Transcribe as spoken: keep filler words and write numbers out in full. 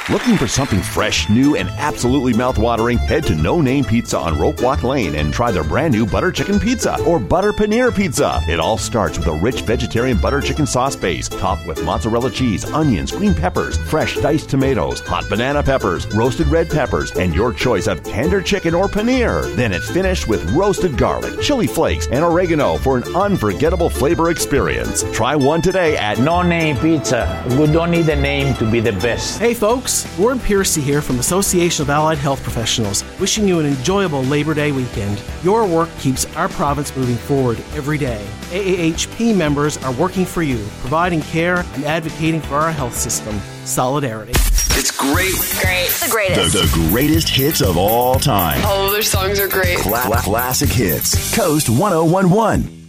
Looking for something fresh, new, and absolutely mouthwatering? Head to No Name Pizza on Rope Walk Lane and try their brand new butter chicken pizza or butter paneer pizza. It all starts with a rich vegetarian butter chicken sauce base, topped with mozzarella cheese, onions, green peppers, fresh diced tomatoes, hot banana peppers, roasted red peppers, and your choice of tender chicken or paneer. Then it's finished with roasted garlic, chili flakes, and oregano for an unforgettable flavor experience. Try one today at No Name Pizza. We don't need a name to be the best. Hey folks, Ward Piercy here from Association of Allied Health Professionals, wishing you an enjoyable Labor Day weekend. Your work keeps our province moving forward every day. A A H P members are working for you, providing care and advocating for our health system. Solidarity. It's great. Great. The greatest. The, the greatest hits of all time. All of their songs are great. Cla- classic hits. Coast one oh one one.